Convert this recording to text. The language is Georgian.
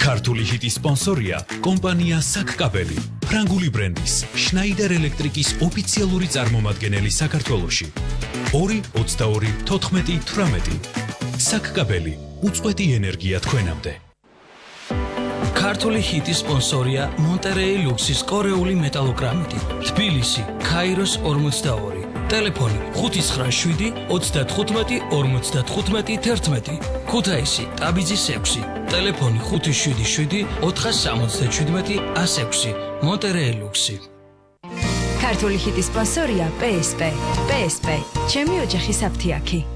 ქართული ჰიტის სპონსორია კომპანია საკკაბელი, ფრანგული ბრენდის შნაიდერ ელექტრიკის ოფიციალური წარმომადგენელი საქართველოში. 2-22-14-18 საკკაბელი, უწყვეტი ენერგია თქვენამდე. ქართული ჰიტის სპონსორია მონტერეი ლუქსის კორეული მეტალოგრამიტი, თბილისი, ქაიროს 42, ტელეფონი 595-35-55-11, ქუთაისი, ტაბიძის 6, ტელეფონი 577-477-106, მონტერეი ლუქსი. ქართული ჰიტის სპონსორია PSP, ჩემი ოჯახის აფთიაქი.